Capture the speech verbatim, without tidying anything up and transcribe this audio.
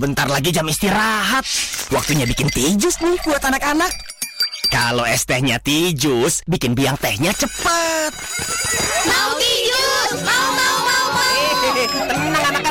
bentar lagi jam istirahat. Waktunya bikin teh jus nih buat anak-anak. Kalau es tehnya teh jus, bikin biang tehnya cepet. Mau teh jus, mau mau mau mau. Tenang anak-anak.